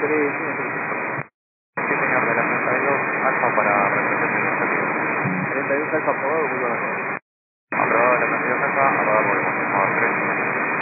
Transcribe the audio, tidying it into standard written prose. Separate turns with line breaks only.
Sí, señor, de la 32 Alfa para representar el objetivo.
32 Alfa aprobado, muy bueno.